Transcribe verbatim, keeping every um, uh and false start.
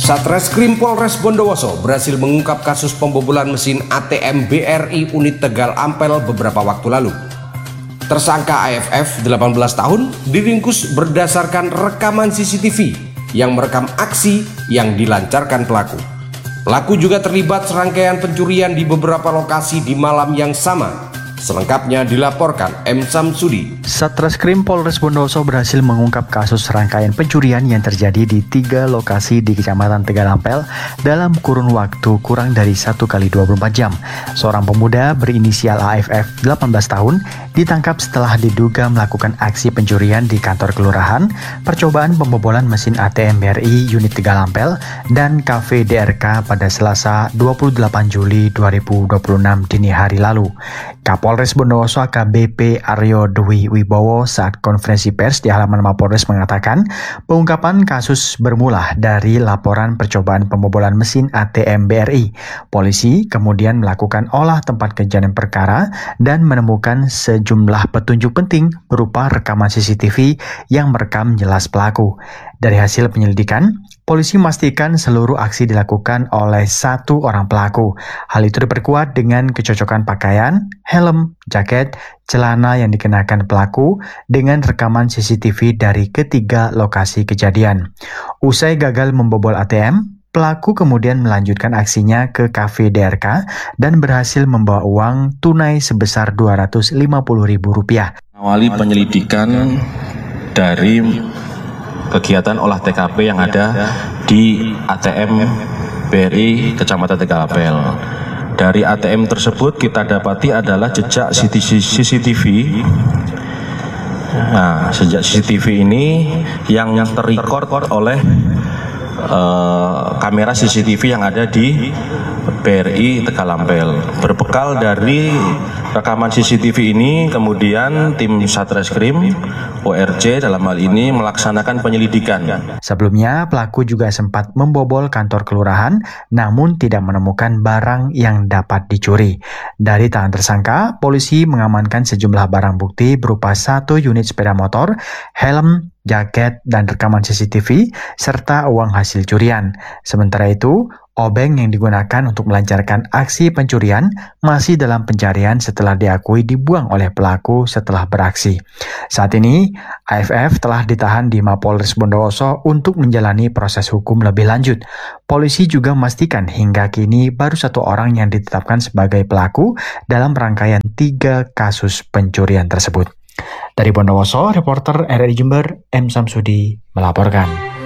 Satreskrim Polres Bondowoso berhasil mengungkap kasus pembobolan mesin A T M B R I unit Tegal Ampel beberapa waktu lalu. Tersangka A F F delapan belas tahun diringkus berdasarkan rekaman C C T V yang merekam aksi yang dilancarkan pelaku. Pelaku juga terlibat serangkaian pencurian di beberapa lokasi di malam yang sama. Selengkapnya dilaporkan M. Samsudi. Satreskrim Polres Bondowoso berhasil mengungkap kasus rangkaian pencurian yang terjadi di tiga lokasi di Kecamatan Tegal Ampel dalam kurun waktu kurang dari satu kali dua puluh empat jam. Seorang pemuda berinisial A F F delapan belas tahun ditangkap setelah diduga melakukan aksi pencurian di kantor kelurahan, percobaan pembobolan mesin A T M B R I unit Tegal Ampel, dan kafe D R K pada Selasa dua puluh delapan Juli dua ribu dua puluh enam dini hari lalu. Kapolres Bondowoso A K B P Aryo Dwi Wibowo saat konferensi pers di halaman Mapolres mengatakan pengungkapan kasus bermula dari laporan percobaan pembobolan mesin A T M B R I. Polisi kemudian melakukan olah tempat kejadian perkara dan menemukan sejumlah petunjuk penting berupa rekaman C C T V yang merekam jelas pelaku. Dari hasil penyelidikan, polisi memastikan seluruh aksi dilakukan oleh satu orang pelaku. Hal itu diperkuat dengan kecocokan pakaian, helm, jaket, celana yang dikenakan pelaku dengan rekaman C C T V dari ketiga lokasi kejadian. Usai gagal membobol A T M, pelaku kemudian melanjutkan aksinya ke kafe D R K dan berhasil membawa uang tunai sebesar dua ratus lima puluh ribu rupiah. Awali penyelidikan dari kegiatan olah T K P yang ada di A T M B R I Kecamatan Tegal Ampel. Dari A T M tersebut kita dapati adalah jejak C C T V. Nah, sejak C C T V ini yang terrecord oleh uh, kamera C C T V yang ada di B R I Tegal Ampel. Berbekal dari rekaman C C T V ini, kemudian tim Satreskrim O R C dalam hal ini melaksanakan penyelidikan. Sebelumnya, pelaku juga sempat membobol kantor kelurahan, namun tidak menemukan barang yang dapat dicuri. Dari tangan tersangka, polisi mengamankan sejumlah barang bukti berupa satu unit sepeda motor, helm, jaket, dan rekaman C C T V, serta uang hasil curian. Sementara itu, obeng yang digunakan untuk melancarkan aksi pencurian masih dalam pencarian setelah diakui dibuang oleh pelaku setelah beraksi. Saat ini, A F F telah ditahan di Mapolres Bondowoso untuk menjalani proses hukum lebih lanjut. Polisi juga memastikan hingga kini baru satu orang yang ditetapkan sebagai pelaku dalam rangkaian tiga kasus pencurian tersebut. Dari Bondowoso, reporter R R I Jember, M. Samsudi melaporkan.